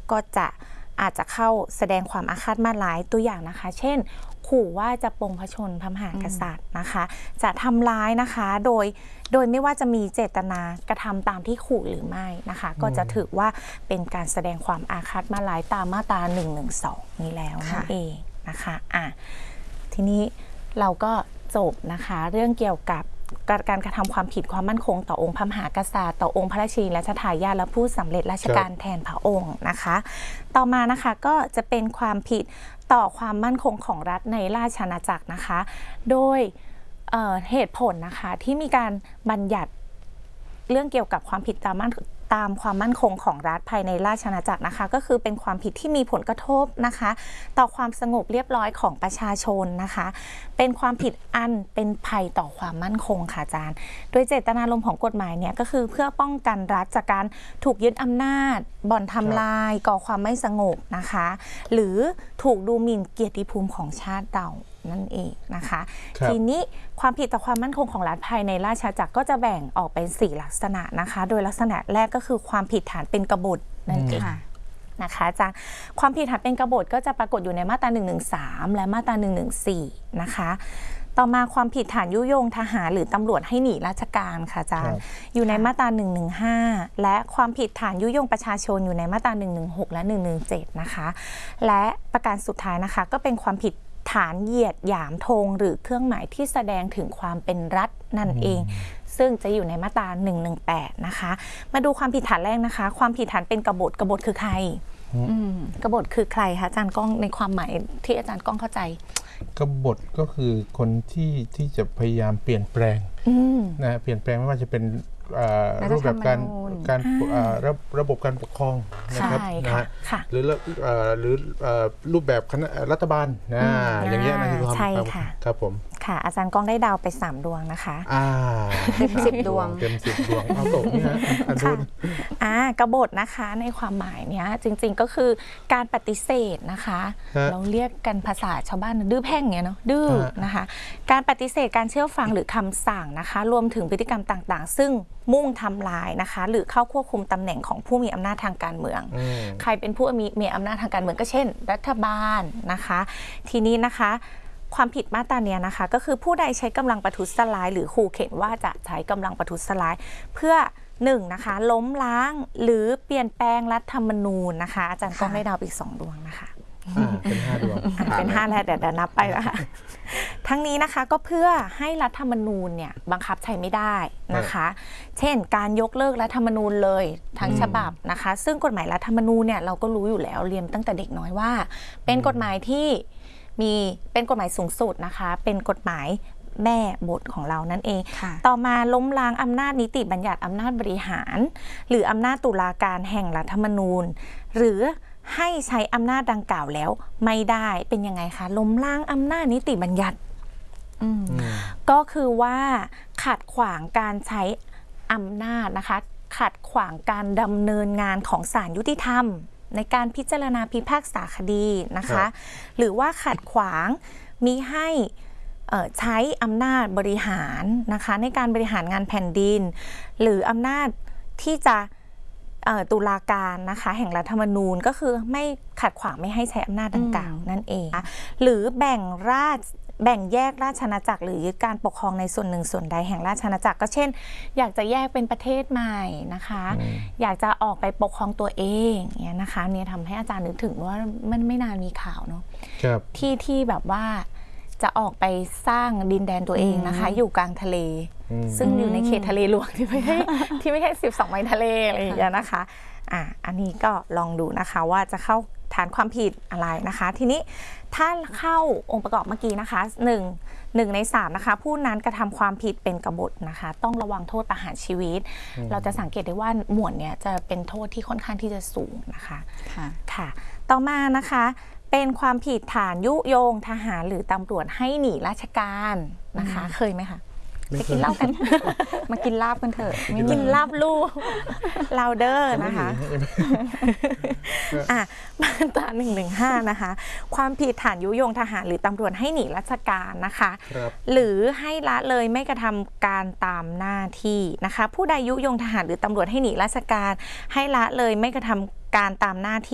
ก็จะอาจจะเข้าแสดงความอาฆาตมาร้ายตัวอย่างนะคะเช่นขู่ว่าจะปลงพระชนม์พระมหากษัตริย์นะคะจะทำร้ายนะคะโดยไม่ว่าจะมีเจตนากระทำตามที่ขู่หรือไม่นะคะก็จะถือว่าเป็นการแสดงความอาฆาตมาร้ายตามมาตรา112นี้แล้วนั่นเองนะคะทีนี้เราก็จบนะคะเรื่องเกี่ยวกับการกระทำความผิดความมั่นคงต่อองค์พระมหากษัตริย์ต่อองค์พระราชินีและทายาทและผู้สำเร็จราชการแทนพระองค์นะคะต่อมานะคะก็จะเป็นความผิดต่อความมั่นคงของรัฐในราชอาณาจักรนะคะโดยเหตุผลนะคะที่มีการบัญญัติเรื่องเกี่ยวกับความผิดตามความมั่นคงของรัฐภายในราชอาณาจักรนะคะก็คือเป็นความผิดที่มีผลกระทบนะคะต่อความสงบเรียบร้อยของประชาชนนะคะเป็นความผิดอันเป็นภัยต่อความมั่นคงค่ะอาจารย์โดยเจตนารมณ์ของกฎหมายเนี่ยก็คือเพื่อป้องกันรัฐจากการถูกยึดอำนาจบ่อนทำลายก่อความไม่สงบนะคะหรือถูกดูหมิ่นเกียรติภูมิของชาติเรานั่นเองนะคะทีนี้ความผิดต่อความมั่นคงของรัฐภายในราชอาณาจักรก็จะแบ่งออกเป็น4ลักษณะนะคะโดยลักษณะแรกก็คือความผิดฐานเป็นกบฏนั่นเองนะคะอาจารย์ความผิดฐานเป็นกบฏก็จะปรากฏอยู่ในมาตรา113และมาตรา114นะคะต่อมาความผิดฐานยุยงทหารหรือตำรวจให้หนีราชการค่ะอาจารย์อยู่ในมาตรา115และความผิดฐานยุยงประชาชนอยู่ในมาตรา116และ117นะคะและประการสุดท้ายนะคะก็เป็นความผิดฐานเหยียดหยามธงหรือเครื่องหมายที่แสดงถึงความเป็นรัฐนั่นเองซึ่งจะอยู่ในมาตรา118นะคะมาดูความผิดฐานแรกนะคะความผิดฐานเป็นกบฏคือใครกบฏคือใครคะอาจารย์ก้องในความหมายที่อาจารย์ก้องเข้าใจกบฏก็คือคนที่จะพยายามเปลี่ยนแปลงนะเปลี่ยนแปลงไม่ว่าจะเป็นรูปแบบการระบบการปกครองนะครับหรือรูปแบบคณะรัฐบาลอย่างเงี้ยนะคือความครับผมค่ะอาจารย์ก้องได้ดาวไป3ดวงนะคะเต็ม10 ดวงเต็ม10 ดวงเอาตกนี่ฮะกบฏนะคะในความหมายเนี้ยจริงๆก็คือการปฏิเสธนะคะเราเรียกกันภาษาชาวบ้านดื้อแพ่งเงี้ยเนาะดื้อนะคะการปฏิเสธการเชื่อฟังหรือคำสั่งนะคะรวมถึงพฤติกรรมต่างๆซึ่งมุ่งทำลายนะคะหรือเข้าควบคุมตำแหน่งของผู้มีอำนาจทางการเมืองใครเป็นผู้มีอำนาจทางการเมืองก็เช่นรัฐบาลนะคะทีนี้นะคะความผิดมาตราเนี้ยนะคะก็คือผู้ใดใช้กำลังประทุษร้ายหรือขู่เข็นว่าจะใช้กำลังประทุษร้ายเพื่อนะคะล้มล้างหรือเปลี่ยนแปลงรัฐธรรมนูญนะคะอาจารย์ก้องได้ดาวอีก2 ดวงนะคะเป็น5 ดวงเป็น5แล้วเดี๋ยวนับไปนะคะทั้งนี้นะคะก็เพื่อให้รัฐธรรมนูญเนี่ยบังคับใช้ไม่ได้นะคะเช่นการยกเลิกรัฐธรรมนูญเลยทั้งฉบับนะคะซึ่งกฎหมายรัฐธรรมนูญเนี่ยเราก็รู้อยู่แล้วเรียนตั้งแต่เด็กน้อยว่าเป็นกฎหมายที่เป็นกฎหมายสูงสุดนะคะเป็นกฎหมายแม่บทของเรานั่นเองต่อมาล้มล้างอำนาจนิติบัญญัติอำนาจบริหารหรืออำนาจตุลาการแห่งรัฐธรรมนูญหรือให้ใช้อำนาจดังกล่าวแล้วไม่ได้เป็นยังไงคะล้มล้างอำนาจนิติบัญญัติก็คือว่าขัดขวางการใช้อำนาจนะคะขัดขวางการดำเนินงานของศาลยุติธรรมในการพิจารณาพิพากษาคดีนะคะหรือว่าขัดขวางมิให้ใช้อำนาจบริหารนะคะในการบริหารงานแผ่นดินหรืออำนาจที่จะตุลาการนะคะแห่งรัฐธรรมนูญก็คือไม่ขัดขวางไม่ให้ใช้อำนาจดังกล่าวนั่นเองหรือแบ่งแยกราชอาณาจักรหรือยึดการปกครองในส่วนหนึ่งส่วนใดแห่งราชอาณาจักรก็เช่นอยากจะแยกเป็นประเทศใหม่นะคะอยากจะออกไปปกครองตัวเองเนี่ยนะคะเนี่ยทำให้อาจารย์นึกถึงว่ามันไม่นานมีข่าวเนาะที่แบบว่าจะออกไปสร้างดินแดนตัวเองนะคะอยู่กลางทะเลซึ่งอยู่ในเขตทะเลหลวงที่ไม่ใช่12 ไมล์ทะเลอะไรอย่างเงี้ยนะคะอันนี้ก็ลองดูนะคะว่าจะเข้าฐานความผิดอะไรนะคะทีนี้ถ้าเข้าองค์ประกอบเมื่อกี้นะคะ1 ใน 3นะคะผู้นั้นกระทำความผิดเป็นกบฏนะคะต้องระวังโทษประหารชีวิตเราจะสังเกตได้ว่าหมวดเนี้ยจะเป็นโทษที่ค่อนข้างที่จะสูงนะคะค่ะต่อมานะคะเป็นความผิดฐานยุยงทหารหรือตำรวจให้หนีราชการนะคะเคยไหมคะไปกินเหล้ากันมากินลาบกันเถอะไม่กินลาบลูกลาวเดอร์นะคะมาตรา115นะคะความผิดฐานยุยงทหารหรือตำรวจให้หนีราชการนะคะหรือให้ละเลยไม่กระทำการตามหน้าที่นะคะผู้ใดยุยงทหารหรือตำรวจให้หนีราชการให้ละเลยไม่กระทำการตามหน้าที่